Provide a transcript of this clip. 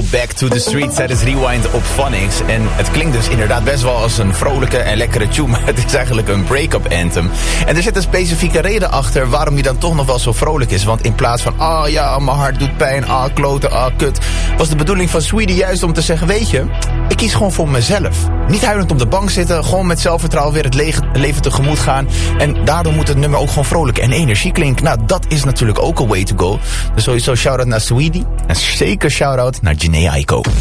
Back to the Streets tijdens Rewind op Phonics. En het klinkt dus inderdaad best wel als een vrolijke en lekkere tune, maar het is eigenlijk een break-up anthem. En er zit een specifieke reden achter waarom die dan toch nog wel zo vrolijk is. Want in plaats van, ja, mijn hart doet pijn, kloten, kut, was de bedoeling van Saweetie juist om te zeggen, weet je, ik kies gewoon voor mezelf. Niet huilend op de bank zitten, gewoon met zelfvertrouwen weer het leven tegemoet gaan. En daardoor moet het nummer ook gewoon vrolijk en energie klinken. Nou, dat is natuurlijk ook een way to go. Dus sowieso shout-out naar Saweetie. En zeker shout-out naar Jhené Aiko.